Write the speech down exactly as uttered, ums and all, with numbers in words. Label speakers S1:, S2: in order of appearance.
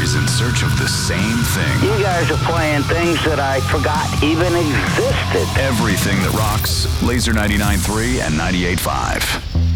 S1: is in search of the same thing.
S2: You guys are playing things that I forgot even existed.
S1: Everything that rocks. Laser ninety-nine point three and ninety-eight point five.